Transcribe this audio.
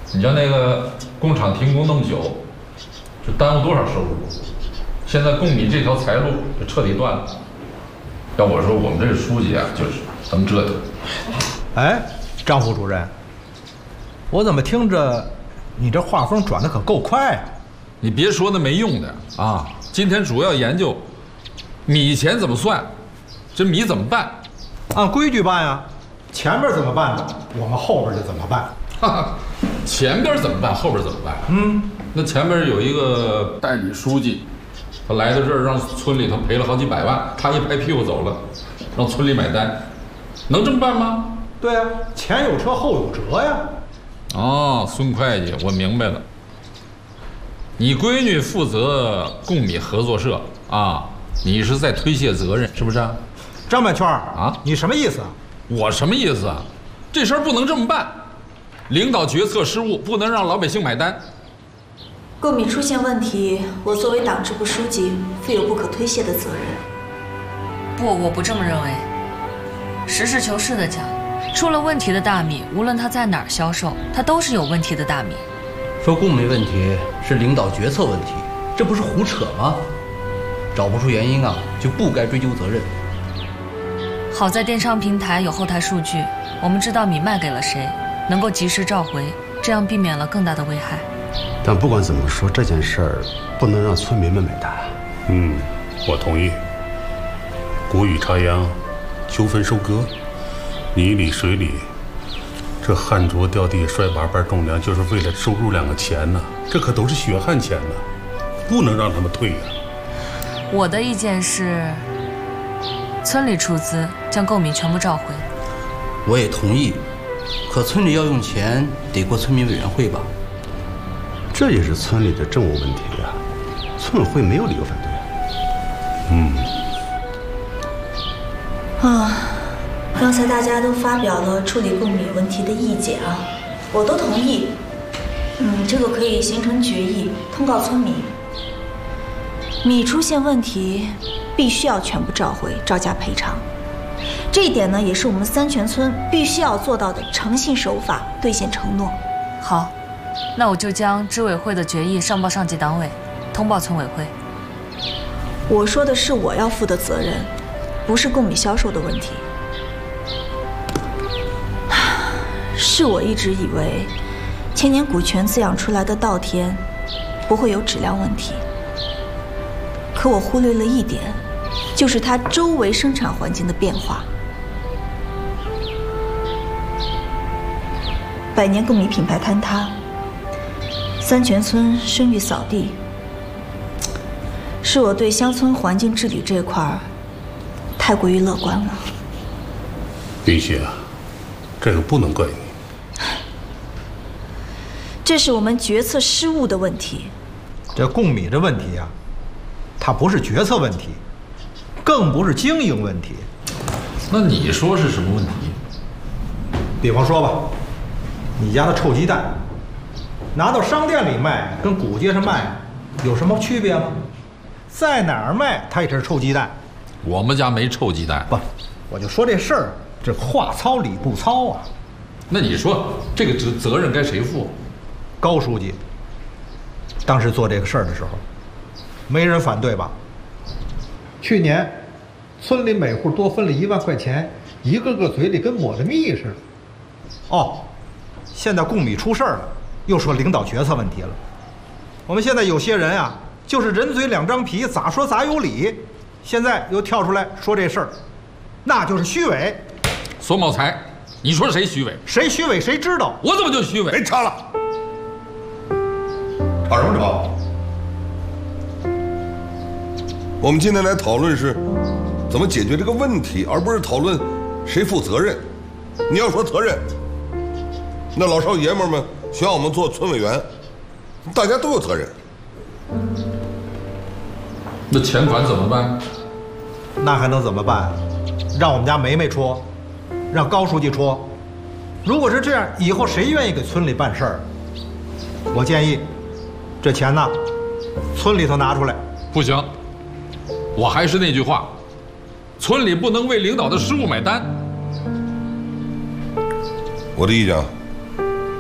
你像那个工厂停工那么久，这耽误多少收入？现在贡米这条财路就彻底断了。要我说，我们这个书记啊，就是能折腾。 哎，张副主任，我怎么听着你这画风转的可够快啊？ 你别说那没用的啊！今天主要研究米钱怎么算，这米怎么办？ 按规矩办呀，前边怎么办的，我们后边就怎么办。 哈哈，前边怎么办，后边怎么办？那前边有一个代理书记，他来到这儿让村里头赔了好几百万，他一拍屁股走了，让村里买单，能这么办吗？ 对呀，前有车后有辙呀。 哦，孙会计，我明白了。你闺女负责贡米合作社啊，你是在推卸责任，是不是啊？ 张半圈啊，你什么意思啊？ 我什么意思啊？这事儿不能这么办，领导决策失误，不能让老百姓买单。 贡米出现问题，我作为党支部书记，负有不可推卸的责任。 不，我不这么认为。实事求是的讲，出了问题的大米，无论它在哪儿销售，它都是有问题的大米。 说贡米问题是领导决策问题，这不是胡扯吗？找不出原因啊，就不该追究责任。 好在电商平台有后台数据，我们知道米卖给了谁，能够及时召回，这样避免了更大的危害。 但不管怎么说，这件事儿不能让村民们买单。 我同意。谷雨插秧，秋分收割，泥里水里，这汗浊掉地摔把把种粮，就是为了收入2个钱呢。这可都是血汗钱呢，不能让他们退呀。 我的意见是，村里出资将贡米全部召回。 我也同意，可村里要用钱，得过村民委员会吧？ 这也是村里的政务问题呀，村委会没有理由反对。 刚才大家都发表了处理贡米问题的意见啊，我都同意。这个可以形成决议，通告村民。米出现问题，必须要全部召回，照价赔偿。这一点呢，也是我们三全村必须要做到的诚信守法、兑现承诺。 好，那我就将支委会的决议上报上级党委，通报村委会。 我说的是我要负的责任，不是贡米销售的问题。是我一直以为，千年古泉滋养出来的稻田不会有质量问题，可我忽略了一点，就是它周围生产环境的变化。百年贡米品牌坍塌，三全村声誉扫地，是我对乡村环境治理这块太过于乐观了。 林雪啊，这个不能怪你。 这是我们决策失误的问题。 这贡米这问题呀，它不是决策问题，更不是经营问题。 那你说是什么问题？ 比方说吧，你家的臭鸡蛋，拿到商店里卖，跟古街上卖有什么区别吗？在哪儿卖，它也是臭鸡蛋。 我们家没臭鸡蛋。 不，我就说这事儿，这话糙理不糙啊。 那你说这个责任该谁负？ 高书记当时做这个事儿的时候，没人反对吧？去年村里每户多分了1万块钱，一个个嘴里跟抹的蜜似的。哦，现在贡米出事儿了，又说领导决策问题了。我们现在有些人啊，就是人嘴两张皮，咋说咋有理。现在又跳出来说这事儿，那就是虚伪。 索茂才，你说谁虚伪？ 谁虚伪谁知道？ 我怎么就虚伪？ 别吵了，吵什么吵？ 我们今天来讨论是怎么解决这个问题，而不是讨论谁负责任。你要说责任，那老少爷们们选我们做村委员，大家都有责任。 那钱款怎么办？ 那还能怎么办？让我们家梅梅出，让高书记出。如果是这样，以后谁愿意给村里办事儿？我建议，这钱呢，村里头拿出来。 不行，我还是那句话，村里不能为领导的失误买单。 我的意见啊，